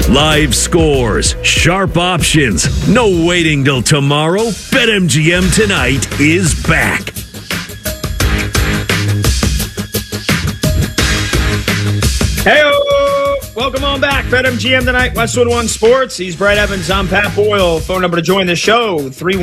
Live scores, sharp options, no waiting till tomorrow. BetMGM tonight is back. Hey-o! Welcome on back. BetMGM tonight, Westwood One Sports. He's Brad Evans. I'm Pat Boyle. Phone number to join the show,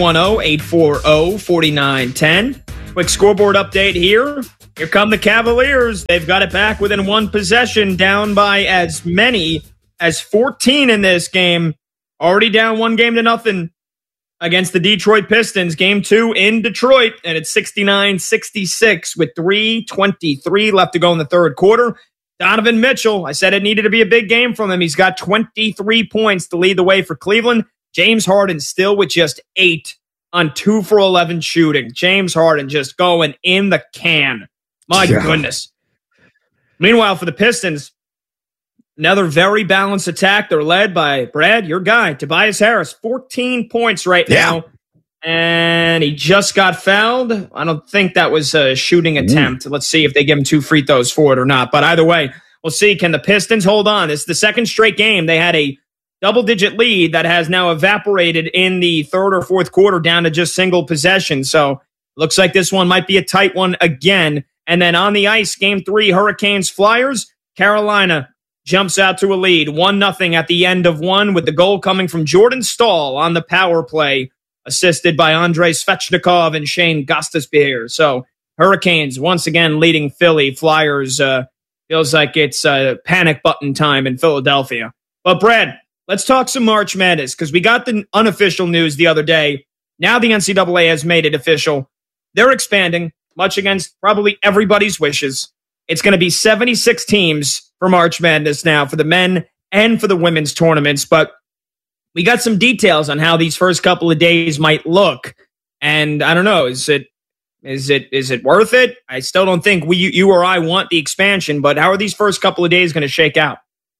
310-840-4910. Quick scoreboard update here. Here come the Cavaliers. They've got it back within one possession, down by as many as 14 in this game. Already down 1-0 against the Detroit Pistons. Game 2 in Detroit, and it's 69-66 with 3:23 left to go in the third quarter. Donovan Mitchell, I said it needed to be a big game from him. He's got 23 points to lead the way for Cleveland. James Harden still with just 8 on 2 for 11 shooting. James Harden just going in the can. My goodness. Meanwhile, for the Pistons, another very balanced attack. They're led by Brad, your guy, Tobias Harris, 14 points right now. And he just got fouled. I don't think that was a shooting attempt. Let's see if they give him 2 free throws for it or not. But either way, we'll see. Can the Pistons hold on? It's the second straight game. They had a double-digit lead that has now evaporated in the third or fourth quarter down to just single possession. So looks like this one might be a tight one again. And then on the ice, Game 3, Hurricanes Flyers. Carolina jumps out to a lead, 1-0 at the end of one, with the goal coming from Jordan Staal on the power play, assisted by Andrei Svechnikov and Shane Gostisbehere. So Hurricanes once again leading Philly. Flyers feels like it's panic button time in Philadelphia. But Brad, let's talk some March Madness, because we got the unofficial news the other day. Now the NCAA has made it official. They're expanding, much against probably everybody's wishes. It's going to be 76 teams for March Madness now, for the men and for the women's tournaments. But we got some details on how these first couple of days might look. And I don't know, is it worth it? I still don't think you or I want the expansion, but how are these first couple of days going to shake out?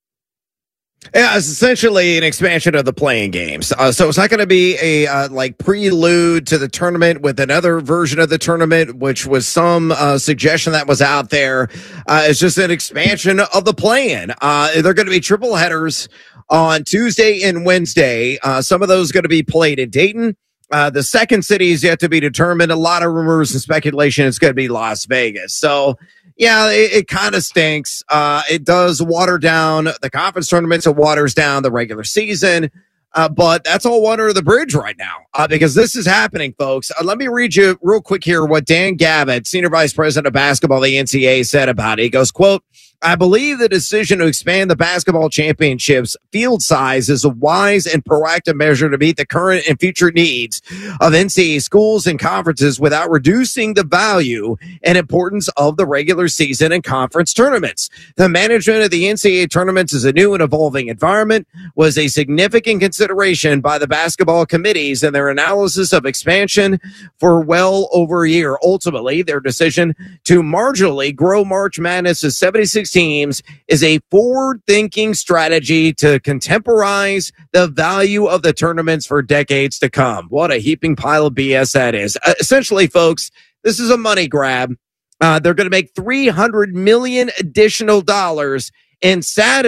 Yeah, it's essentially an expansion of the playing games. So it's not going to be a prelude to the tournament with another version of the tournament, which was some suggestion that was out there. It's just an expansion of the play-in. They're going to be triple headers on Tuesday and Wednesday. Some of those going to be played in Dayton. The second city is yet to be determined. A lot of rumors and speculation it's going to be Las Vegas. So yeah, it kind of stinks. It does water down the conference tournaments. It waters down the regular season. But that's all water the bridge right now because this is happening, folks. Let me read you real quick here what Dan Gavitt, Senior Vice President of Basketball of the NCAA, said about it. He goes, quote, "I believe the decision to expand the basketball championships field size is a wise and proactive measure to meet the current and future needs of NCAA schools and conferences without reducing the value and importance of the regular season and conference tournaments. The management of the NCAA tournaments is a new and evolving environment, was a significant consideration by the basketball committees in their analysis of expansion for well over a year. Ultimately, their decision to marginally grow March Madness to 76 teams is a forward-thinking strategy to contemporize the value of the tournaments for decades to come." What a heaping pile of BS that is. Essentially, folks, this is a money grab. They're going to make $300 million additional dollars and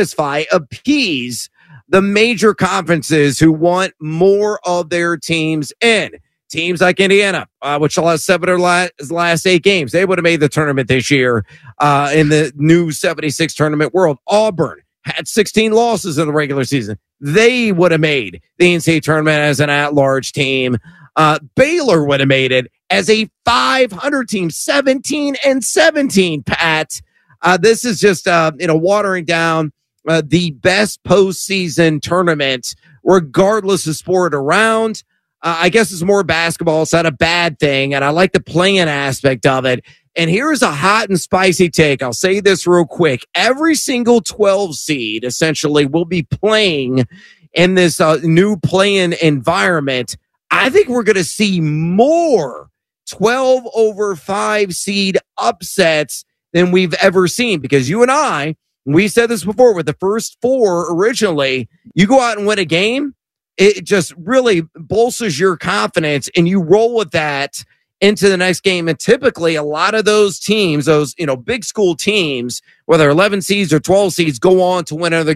appease the major conferences who want more of their teams in. Teams like Indiana, which lost 7 of the last 8 games, they would have made the tournament this year in the new 76 tournament world. Auburn had 16 losses in the regular season. They would have made the NCAA tournament as an at-large team. Baylor would have made it as a 500 team, 17-17, Pat. This is just, watering down the best postseason tournament, regardless of sport around. I guess it's more basketball. It's not a bad thing. And I like the playing aspect of it. And here's a hot and spicy take. I'll say this real quick. Every single 12 seed essentially will be playing in this new playing environment. I think we're going to see more 12 over 5 seed upsets than we've ever seen, because you and I, we said this before with the first 4 originally, you go out and win a game, it just really bolsters your confidence and you roll with that into the next game. And typically a lot of those teams, those, big school teams, whether 11 seeds or 12 seeds, go on to win another game.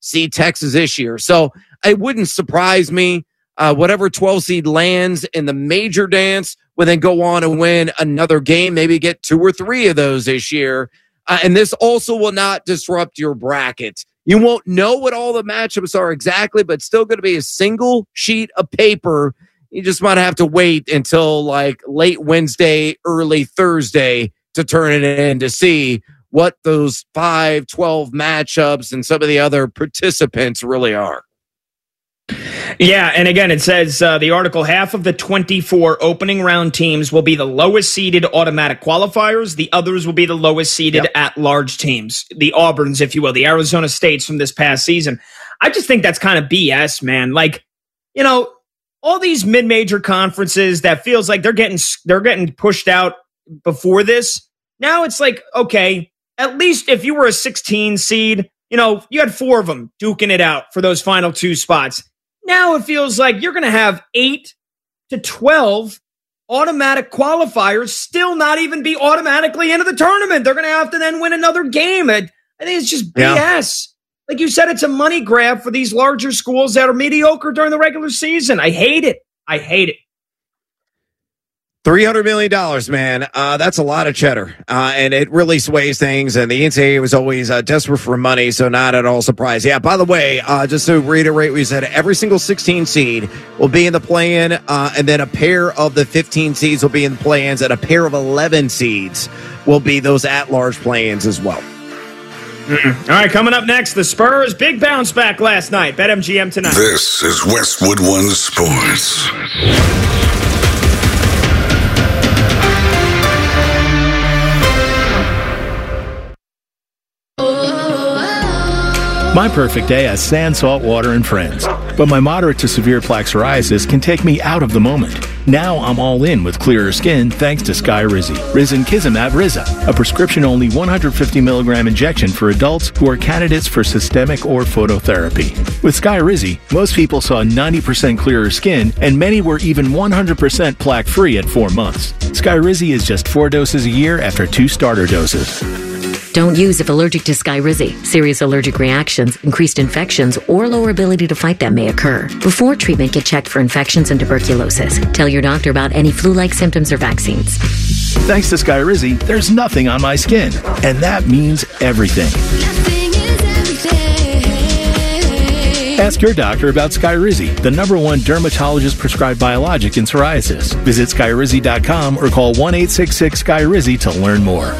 see Texas this year. So it wouldn't surprise me. Whatever 12 seed lands in the major dance will then go on and win another game, maybe get 2 or 3 of those this year. And this also will not disrupt your bracket. You won't know what all the matchups are exactly, but still going to be a single sheet of paper. You just might have to wait until like late Wednesday, early Thursday to turn it in to see what those 5-12 matchups and some of the other participants really are. Yeah, and again, it says the article, half of the 24 opening round teams will be the lowest seeded automatic qualifiers. The others will be the lowest seeded at-large teams, the Auburns, if you will, the Arizona States from this past season. I just think that's kind of BS, man. Like, you know, all these mid-major conferences that feels like they're getting pushed out before this. Now it's like, okay, at least if you were a 16 seed, you know, you had 4 of them duking it out for those final 2 spots. Now it feels like you're going to have 8 to 12 automatic qualifiers still not even be automatically into the tournament. They're going to have to then win another game. I think it's just BS. Yeah. Like you said, it's a money grab for these larger schools that are mediocre during the regular season. I hate it. $300 million, man. That's a lot of cheddar. And it really sways things. And the NCAA was always desperate for money, so not at all surprised. Yeah, by the way, just to reiterate, we said every single 16 seed will be in the play-in, and then a pair of the 15 seeds will be in the play-ins, and a pair of 11 seeds will be those at-large play-ins as well. All right, coming up next, the Spurs' big bounce back last night. BetMGM tonight. This is Westwood One Sports. My perfect day has sand, salt, water, and friends. But my moderate to severe plaque psoriasis can take me out of the moment. Now I'm all in with clearer skin thanks to Skyrizi. Risankizumab Riza, a prescription-only 150 milligram injection for adults who are candidates for systemic or phototherapy. With Skyrizi, most people saw 90% clearer skin, and many were even 100% plaque-free at 4 months. Skyrizi is just 4 doses a year after 2 starter doses. Don't use if allergic to Skyrizi. Serious allergic reactions, increased infections, or lower ability to fight them may occur. Before treatment, get checked for infections and tuberculosis. Tell your doctor about any flu-like symptoms or vaccines. Thanks to Skyrizi, there's nothing on my skin. And that means everything. Ask your doctor about Skyrizi, the #1 dermatologist-prescribed biologic in psoriasis. Visit Skyrizi.com or call 1-866-SKYRIZI to learn more.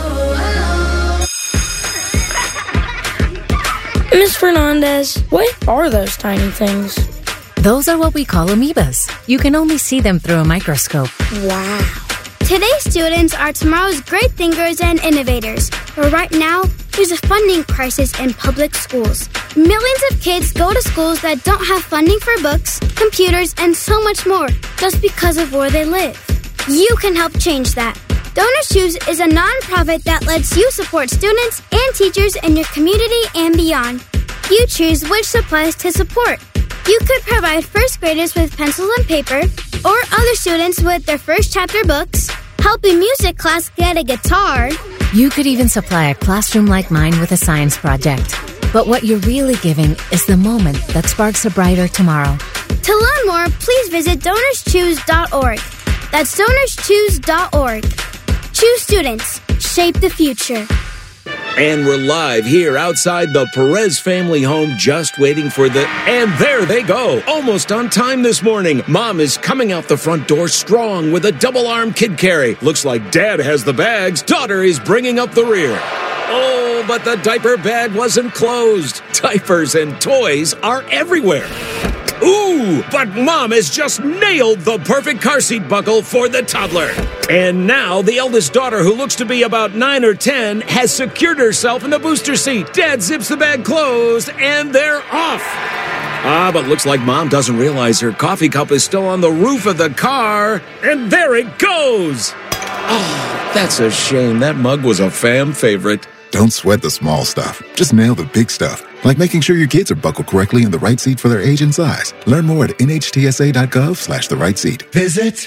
Ms. Fernandez, what are those tiny things? Those are what we call amoebas. You can only see them through a microscope. Wow. Today's students are tomorrow's great thinkers and innovators. But right now, there's a funding crisis in public schools. Millions of kids go to schools that don't have funding for books, computers, and so much more just because of where they live. You can help change that. Donors Choose is a nonprofit that lets you support students and teachers in your community and beyond. You choose which supplies to support. You could provide first graders with pencils and paper, or other students with their first chapter books, help a music class get a guitar. You could even supply a classroom like mine with a science project. But what you're really giving is the moment that sparks a brighter tomorrow. To learn more, please visit DonorsChoose.org. That's DonorsChoose.org. Choose students. Shape the future. And we're live here outside the Perez family home, just waiting for and there they go, almost on time this morning. Mom is coming out the front door strong with a double-arm kid carry. Looks like Dad has the bags. Daughter is bringing up the rear. Oh, but the diaper bag wasn't closed. Diapers and toys are everywhere. Ooh, but Mom has just nailed the perfect car seat buckle for the toddler. And now the eldest daughter, who looks to be about 9 or 10, has secured herself in the booster seat. Dad zips the bag closed, and they're off. But looks like Mom doesn't realize her coffee cup is still on the roof of the car. And there it goes. Oh, that's a shame. That mug was a fam favorite. Don't sweat the small stuff. Just nail the big stuff, like making sure your kids are buckled correctly in the right seat for their age and size. Learn more at nhtsa.gov/the right seat. Visit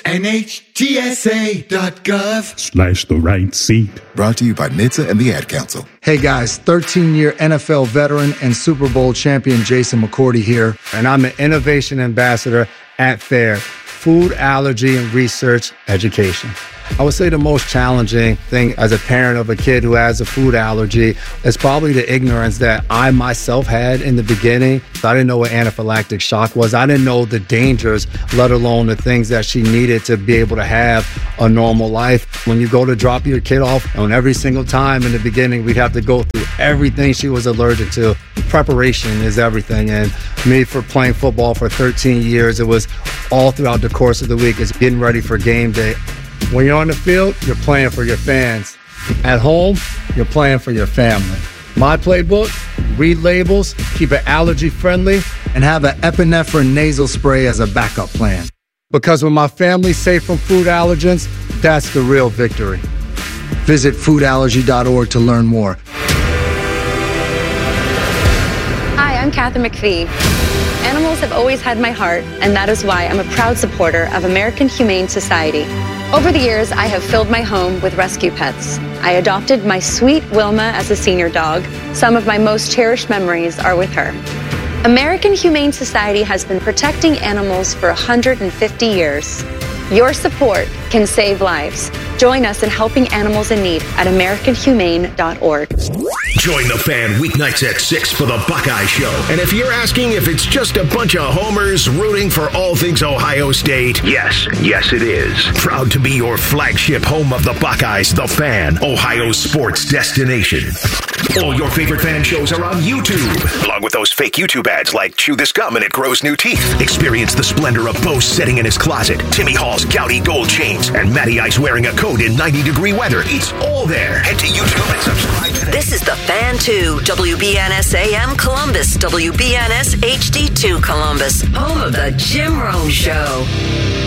nhtsa.gov/ the right seat. Brought to you by NHTSA and the Ad Council. Hey guys, 13-year NFL veteran and Super Bowl champion Jason McCourty here, and I'm an innovation ambassador at FAIR, Food Allergy and Research Education. I would say the most challenging thing as a parent of a kid who has a food allergy is probably the ignorance that I myself had in the beginning. I didn't know what anaphylactic shock was. I didn't know the dangers, let alone the things that she needed to be able to have a normal life. When you go to drop your kid off, and every single time in the beginning, we'd have to go through everything she was allergic to. Preparation is everything. And me, for playing football for 13 years, it was all throughout the course of the week. It's getting ready for game day. When you're on the field, you're playing for your fans. At home, you're playing for your family. My playbook: read labels, keep it allergy friendly, and have an epinephrine nasal spray as a backup plan. Because when my family's safe from food allergens, that's the real victory. Visit foodallergy.org to learn more. Hi, I'm Kathy McPhee. Animals have always had my heart, and that is why I'm a proud supporter of American Humane Society. Over the years, I have filled my home with rescue pets. I adopted my sweet Wilma as a senior dog. Some of my most cherished memories are with her. American Humane Society has been protecting animals for 150 years. Your support can save lives. Join us in helping animals in need at AmericanHumane.org. Join the Fan weeknights at 6 for the Buckeye Show. And if you're asking if it's just a bunch of homers rooting for all things Ohio State, yes, it is. Proud to be your flagship home of the Buckeyes, the Fan, Ohio's sports destination. All your favorite fan shows are on YouTube, along with those fake YouTube ads like Chew This Gum and It Grows New Teeth. Experience the splendor of Bo sitting in his closet, Timmy Hall's gouty gold chains, and Matty Ice wearing a coat in 90-degree weather. It's all there. Head to YouTube and subscribe today. This is the Fan 2, WBNS AM Columbus, WBNS HD2 Columbus, home of the Jim Rome Show.